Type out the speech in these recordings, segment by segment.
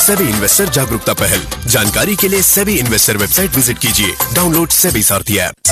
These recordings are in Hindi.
सेबी इन्वेस्टर जागरूकता पहल। जानकारी के लिए सेबी इन्वेस्टर वेबसाइट विजिट कीजिए। डाउनलोड सेबी सारथी ऐप।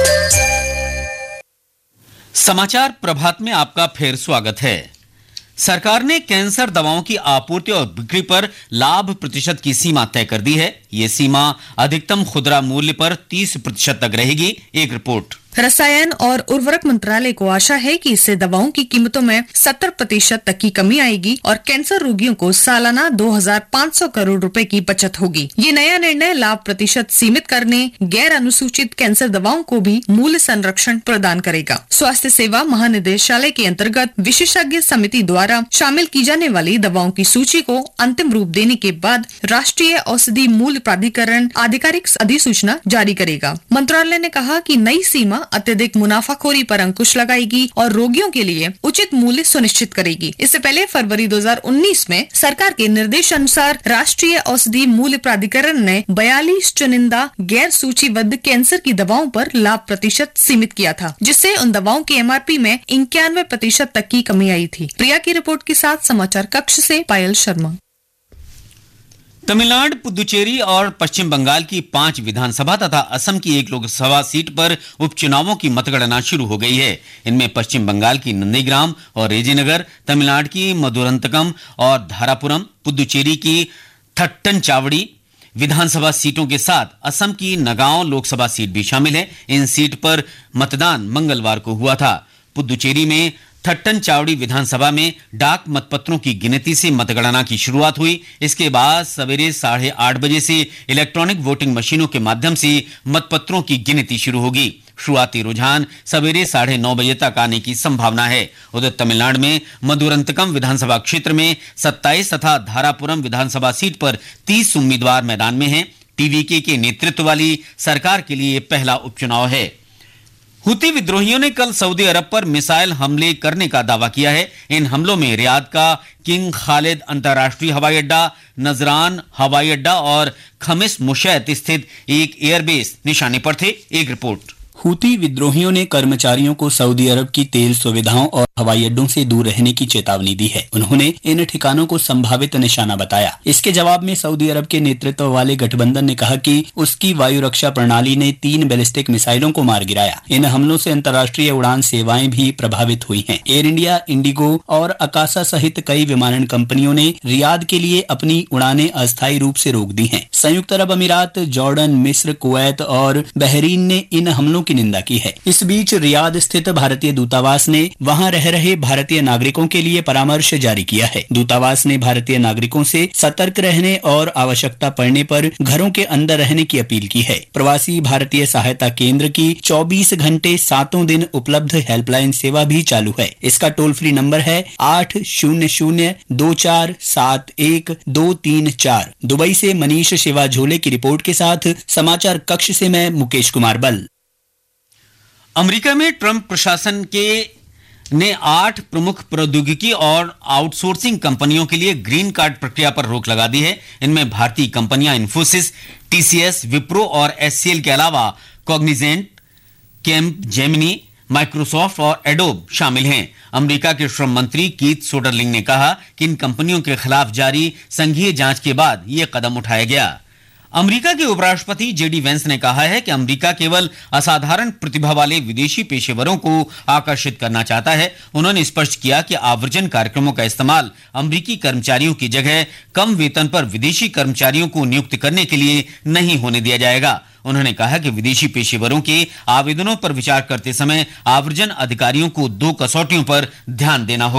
समाचार प्रभात में आपका फिर स्वागत है। सरकार ने कैंसर दवाओं की आपूर्ति और बिक्री पर लाभ प्रतिशत की सीमा तय कर दी है। ये सीमा अधिकतम खुदरा मूल्य पर 30% तक रहेगी। एक रिपोर्ट। रसायन और उर्वरक मंत्रालय को आशा है कि इससे दवाओं की कीमतों में 70% तक की कमी आएगी और कैंसर रोगियों को सालाना 2,500 करोड़ रुपए की बचत होगी। ये नया निर्णय लाभ प्रतिशत सीमित करने, गैर अनुसूचित कैंसर दवाओं को भी मूल्य संरक्षण प्रदान करेगा। स्वास्थ्य सेवा महानिदेशालय के अंतर्गत विशेषज्ञ समिति द्वारा शामिल की जाने वाली दवाओं की सूची को अंतिम रूप देने के बाद राष्ट्रीय औषधि मूल्य प्राधिकरण आधिकारिक अधिसूचना जारी करेगा। मंत्रालय ने कहा कि नई सीमा अत्यधिक मुनाफाखोरी पर अंकुश लगाएगी और रोगियों के लिए उचित मूल्य सुनिश्चित करेगी। इससे पहले फरवरी 2019 में सरकार के निर्देश अनुसार राष्ट्रीय औषधि मूल्य प्राधिकरण ने 42 चुनिंदा गैर सूचीबद्ध कैंसर की दवाओं पर लाभ प्रतिशत सीमित किया था, जिससे उन दवाओं की MRP में 91% तक की कमी आई थी। प्रिया की रिपोर्ट के साथ समाचार कक्ष से पायल शर्मा। तमिलनाडु, पुदुचेरी और पश्चिम बंगाल की 5 विधानसभा तथा असम की 1 लोकसभा सीट पर उपचुनावों की मतगणना शुरू हो गई है। इनमें पश्चिम बंगाल की नंदीग्राम और रेजिनगर, तमिलनाडु की मधुरंतकम और धारापुरम, पुदुचेरी की थट्टनचावड़ी विधानसभा सीटों के साथ असम की नगांव लोकसभा सीट भी शामिल है। इन सीट पर मतदान मंगलवार को हुआ था। पुदुचेरी में थट्टनचावड़ी विधानसभा में डाक मतपत्रों की गिनती से मतगणना की शुरुआत हुई। इसके बाद सवेरे 8:30 बजे से इलेक्ट्रॉनिक वोटिंग मशीनों के माध्यम से मतपत्रों की गिनती शुरू होगी। शुरुआती रुझान सवेरे 9:30 बजे तक आने की संभावना है। उधर तमिलनाडु में मधुरंतकम विधानसभा क्षेत्र में 27 तथा धारापुरम विधानसभा सीट पर 30 उम्मीदवार मैदान में हैं। TVK के नेतृत्व वाली सरकार के लिए पहला उपचुनाव है। हुती विद्रोहियों ने कल सऊदी अरब पर मिसाइल हमले करने का दावा किया है। इन हमलों में रियाद का किंग खालिद अंतर्राष्ट्रीय हवाई अड्डा, नजरान हवाई अड्डा और खमिस मुशैत स्थित एक एयरबेस निशाने पर थे। एक रिपोर्ट। हुती विद्रोहियों ने कर्मचारियों को सऊदी अरब की तेल सुविधाओं और हवाई अड्डों से दूर रहने की चेतावनी दी है। उन्होंने इन ठिकानों को संभावित निशाना बताया। इसके जवाब में सऊदी अरब के नेतृत्व वाले गठबंधन ने कहा कि उसकी वायु रक्षा प्रणाली ने 3 बैलिस्टिक मिसाइलों को मार गिराया। इन हमलों से अंतर्राष्ट्रीय उड़ान सेवाएं भी प्रभावित हुई हैं। एयर इंडिया, इंडिगो और अकासा सहित कई विमानन कंपनियों ने रियाद के लिए अपनी उड़ानें अस्थायी रूप से रोक दी हैं। संयुक्त अरब अमीरात, जॉर्डन, मिस्र, कुवैत और बहरीन ने इन हमलों की निंदा की है। इस बीच रियाद स्थित भारतीय दूतावास ने वहां रह रहे भारतीय नागरिकों के लिए परामर्श जारी किया है। दूतावास ने भारतीय नागरिकों से सतर्क रहने और आवश्यकता पड़ने पर घरों के अंदर रहने की अपील की है। प्रवासी भारतीय सहायता केंद्र की 24 घंटे 7 दिन उपलब्ध हेल्पलाइन सेवा भी चालू है। इसका टोल फ्री नंबर है 800-2471-234। दुबई से मनीष शिवा झोले की रिपोर्ट के साथ समाचार कक्ष से मैं मुकेश कुमार बल। अमेरिका में ट्रंप प्रशासन ने 8 प्रमुख प्रौद्योगिकी और आउटसोर्सिंग कंपनियों के लिए ग्रीन कार्ड प्रक्रिया पर रोक लगा दी है। इनमें भारतीय कंपनियां इन्फोसिस, TCS, विप्रो और HCL के अलावा कॉग्निजेंट, कैपजेमिनी, माइक्रोसॉफ्ट और एडोब शामिल हैं। अमेरिका के श्रम मंत्री कीथ सोडरलिंग ने कहा कि इन कंपनियों के खिलाफ जारी संघीय जांच के बाद यह कदम उठाया गया। अमेरिका के उपराष्ट्रपति JD वेंस ने कहा है कि अमेरिका केवल असाधारण प्रतिभा वाले विदेशी पेशेवरों को आकर्षित करना चाहता है। उन्होंने स्पष्ट किया कि आवर्जन कार्यक्रमों का इस्तेमाल अमेरिकी कर्मचारियों की जगह कम वेतन पर विदेशी कर्मचारियों को नियुक्त करने के लिए नहीं होने दिया जाएगा। उन्होंने कहा कि विदेशी पेशेवरों के आवेदनों पर विचार करते समय आवर्जन अधिकारियों को 2 कसौटियों पर ध्यान देना होगा।